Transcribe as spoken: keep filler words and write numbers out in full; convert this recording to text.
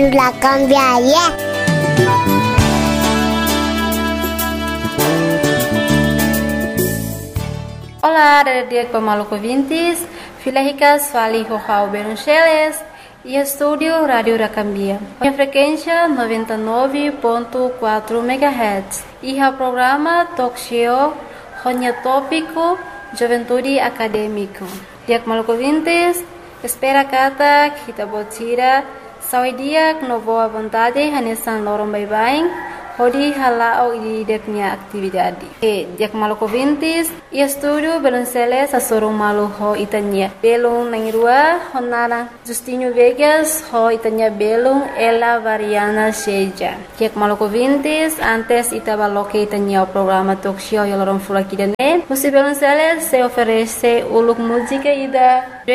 La cambiaria. Olá, dia pemaluco ouvintes, Filéricas fali Rojao Beruncheles e estúdio Rádio Racambia. A frequência noventa e nove ponto quatro megahertz e o programa Talk Show Ronya Tópico Juventude Acadêmico. Dia pemaluco ouvintes, espera kata kita botira sawi dia no boa vontade hanesan lorong bye-bye. Hodi halao di deknya aktividade. E dia maluco ouvintes, e estúdio Beruncheles a sorong malu ho itanya. Belung nangirua honara Justinho Vegas ho itanya belung ela variana seja. Dia maluco ouvintes, antes itabaloke itanya o programa talk show yolorong fulakidane. Musi Beruncheles se oferece uluk música ida